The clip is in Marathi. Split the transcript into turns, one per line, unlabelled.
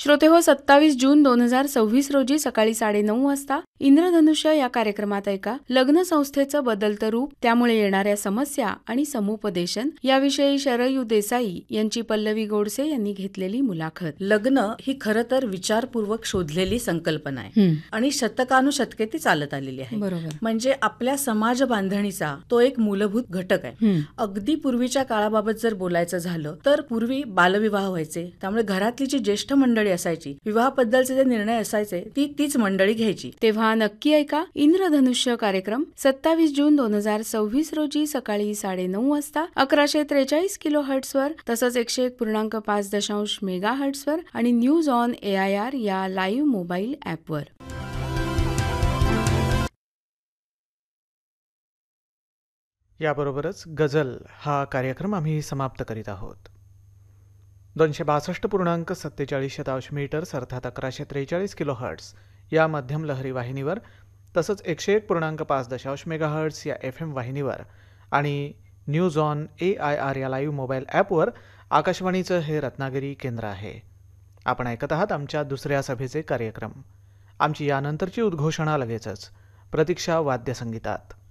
श्रोतेहो, 27 जून 2026 रोजी सकाळी 9:30 वाजता इंद्रधनुष्य या कार्यक्रमात ऐका लग्न संस्थेचं बदलतं रूप, त्यामुळे येणाऱ्या समस्या आणि समुपदेशन याविषयी शरयू देसाई यांची पल्लवी गोडसे यांनी घेतलेली मुलाखत.
लग्न ही खरं तर विचारपूर्वक शोधलेली संकल्पना आहे आणि शतकानुशतके ती चालत आलेली आहे.
बरोबर.
म्हणजे आपल्या समाज बांधणीचा तो एक मूलभूत घटक आहे. अगदी पूर्वीच्या काळाबाबत जर बोलायचं झालं तर पूर्वी बालविवाह व्हायचे, त्यामुळे घरातली जी ज्येष्ठ मंडळी असायची, विवाहाबद्दलचे जे निर्णय असायचे तीच मंडळी घ्यायची.
तेव्हा नक्की ऐका इंद्रधनुष्य कार्यक्रम 27 जून 2026 रोजी सकाळी 9:30 वाजता 1143 किलोहर्ट्झ वर, तसंच 101.5 मेगाहर्ट्झ वर आणि न्यूज ऑन AIR या लाईव्ह मोबाईल ऍपवर.
याबरोबरच गझल हा कार्यक्रम आम्ही समाप्त करीत आहोत. 262.47 मीटर्स अर्थात 1143 किलोहर्ट्झ या मध्यम लहरी वाहिनीवर, तसंच 101.5 मेगाहर्ट्झ या FM वाहिनीवर आणि न्यूज ऑन AIR या लाईव्ह मोबाईल ॲपवर आकाशवाणीचं हे रत्नागिरी केंद्र आहे. आपण ऐकत आहात आमच्या दुसऱ्या सभेचे कार्यक्रम. आमची यानंतरची उद्घोषणा लगेचच. प्रतीक्षा वाद्यसंगीतात.